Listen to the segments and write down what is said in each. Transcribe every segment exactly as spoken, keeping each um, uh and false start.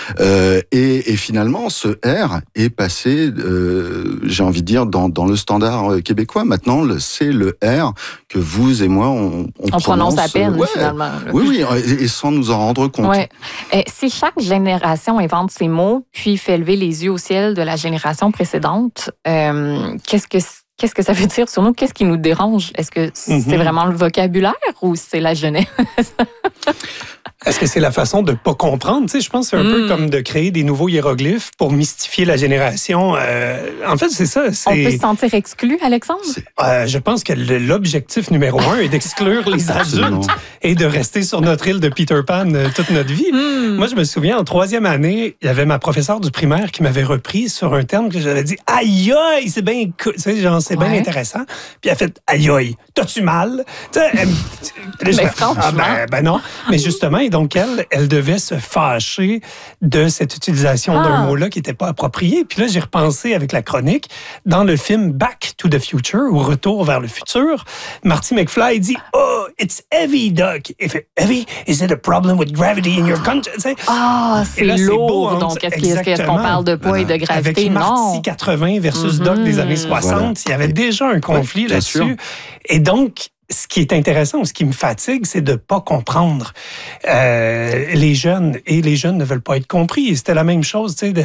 Euh, et, et finalement, ce R est passé, euh, j'ai envie de dire, dans, dans le standard québécois. Maintenant, le, c'est le R que vous et moi, on, on, on prononce, prononce à peine, euh, ouais, finalement. Là. Oui, oui, et, et sans nous en rendre compte. Ouais. Et si chaque génération invente ses mots, puis fait lever les yeux au ciel de la génération précédente, euh, qu'est-ce que Qu'est-ce que ça veut dire sur nous? Qu'est-ce qui nous dérange? Est-ce que c'est mm-hmm. vraiment le vocabulaire ou c'est la jeunesse? Est-ce que c'est la façon de ne pas comprendre? Tu sais, je pense que c'est un mm. peu comme de créer des nouveaux hiéroglyphes pour mystifier la génération. Euh, en fait, c'est ça. C'est... On peut se sentir exclu, Alexandre? Euh, je pense que l'objectif numéro un est d'exclure les adultes et de rester sur notre île de Peter Pan euh, toute notre vie. Mm. Moi, je me souviens, en troisième année, il y avait ma professeure du primaire qui m'avait repris sur un terme que j'avais dit « Aïe, aïe, c'est bien cool. Tu sais, genre, c'est ouais. bien intéressant. » Puis elle a fait « Aïe, aïe, t'as-tu mal? » Tu sais, elle... Mais je... franchement. Ah, ben, ben non. Mais justement, donc, elle, elle devait se fâcher de cette utilisation ah. d'un mot-là qui n'était pas approprié. Puis là, j'ai repensé avec la chronique, dans le film Back to the Future, ou Retour vers le futur, Marty McFly dit « Oh, it's heavy, Doc. If it heavy, is it a problem with gravity in your country? » Ah, c'est là, lourd. C'est beau, donc, est-ce, est-ce qu'on parle de poids voilà. et de gravité? Avec non. Marty quatre-vingts versus mm-hmm. Doc des années soixante, voilà. il y avait déjà un conflit ouais, là-dessus. Sûr. Et donc, ce qui est intéressant, ce qui me fatigue, c'est de ne pas comprendre euh, les jeunes. Et les jeunes ne veulent pas être compris. Et c'était la même chose, tu sais, de,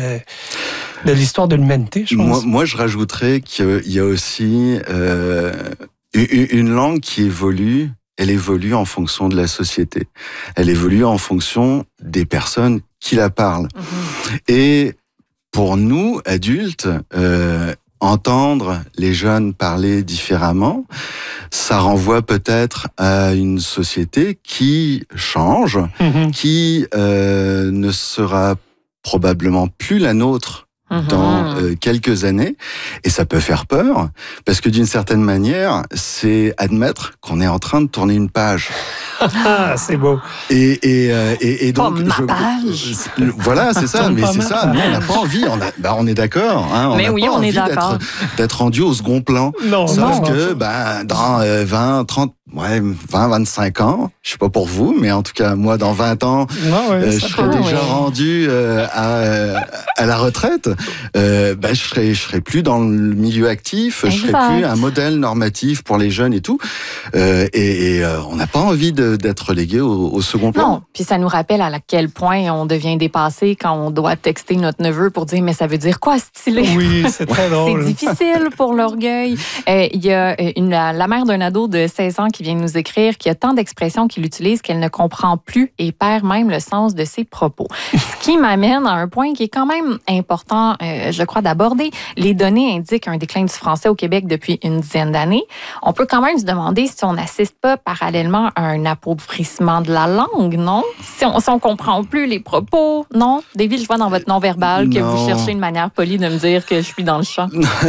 de l'histoire de l'humanité, je pense. Moi, moi je rajouterais qu'il y a aussi euh, une langue qui évolue. Elle évolue en fonction de la société. Elle évolue en fonction des personnes qui la parlent. Mmh. Et pour nous, adultes, euh, entendre les jeunes parler différemment, ça renvoie peut-être à une société qui change, mmh. qui euh, ne sera probablement plus la nôtre mmh. dans euh, quelques années. Et ça peut faire peur, parce que d'une certaine manière, c'est admettre qu'on est en train de tourner une page. Ah, c'est beau. Et, et, euh, et, et donc, je, je, voilà, c'est ça, mais c'est ça. Nous, on n'a pas envie. On, a, bah, on est d'accord. Hein, on mais n'a oui, pas on envie est d'accord. D'être, d'être rendu au second plan. Non, Sauf non, que, bah, dans euh, vingt, trente, ouais, vingt, vingt-cinq ans, je sais pas pour vous, mais en tout cas, moi, dans vingt ans, non, ouais, euh, je serai peut, déjà ouais. rendu euh, à, à la retraite. Euh, bah, je serai, je serai plus dans le milieu actif. Exact. Je serai plus un modèle normatif pour les jeunes et tout. Euh, et et euh, on n'a pas envie de, d'être relégué au au second plan. Non, puis ça nous rappelle à quel point on devient dépassé quand on doit texter notre neveu pour dire « mais ça veut dire quoi, stylé? » Oui, c'est très drôle. C'est difficile pour l'orgueil. Il euh, y a une, la mère d'un ado de seize ans qui vient nous écrire qu'il y a tant d'expressions qu'il utilise qu'elle ne comprend plus et perd même le sens de ses propos. Ce qui m'amène à un point qui est quand même important, euh, je crois, d'aborder. Les données indiquent un déclin du français au Québec depuis une dizaine d'années. On peut quand même se demander si on n'assiste pas parallèlement à un appauvrissement de la langue, non? Si on, si on comprend plus les propos, non? David, je vois dans votre non-verbal que non. vous cherchez une manière polie de me dire que je suis dans le champ.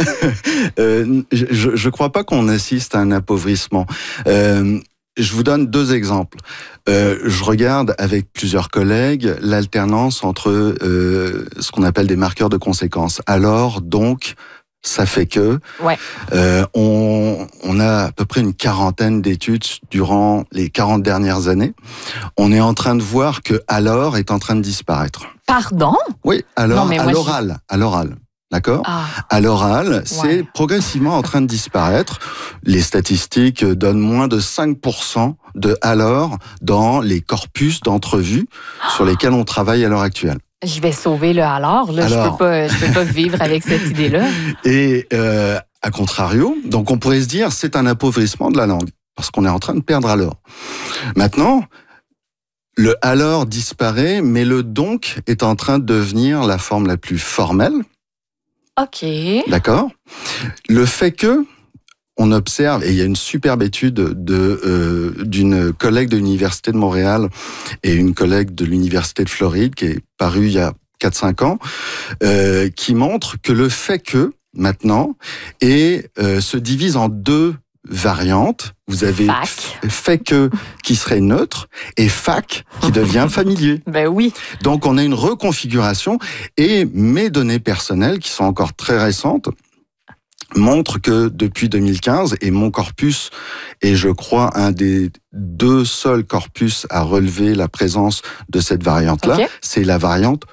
euh, je ne crois pas qu'on assiste à un appauvrissement. Euh, je vous donne deux exemples. Euh, je regarde avec plusieurs collègues l'alternance entre euh, ce qu'on appelle des marqueurs de conséquences. Alors, donc, ça fait que ouais. euh, on, on a à peu près une quarantaine d'études durant les quarante dernières années. On est en train de voir que alors est en train de disparaître. Pardon? Oui, alors non, à l'oral, je... à l'oral. D'accord? Ah. À l'oral, c'est ouais. progressivement en train de disparaître. Les statistiques donnent moins de cinq pour cent de alors dans les corpus d'entrevues ah. sur lesquels on travaille à l'heure actuelle. Je vais sauver le alors. Là, alors. Je peux pas, je peux pas vivre avec cette idée-là. Et euh, à contrario, donc on pourrait se dire c'est un appauvrissement de la langue parce qu'on est en train de perdre alors. Maintenant, le alors disparaît, mais le donc est en train de devenir la forme la plus formelle. Ok. D'accord. Le fait que on observe, et il y a une superbe étude de euh, d'une collègue de l'Université de Montréal et une collègue de l'Université de Floride qui est parue il y a quatre cinq ans, euh, qui montre que le fait que, maintenant, et euh, se divise en deux variantes. Vous avez fac. fait que qui serait neutre et fac qui devient familier. Ben oui. Donc on a une reconfiguration et mes données personnelles qui sont encore très récentes montrent que depuis deux mille quinze, et mon corpus est, je crois, un des deux seuls corpus à relever la présence de cette variante-là, okay. c'est la variante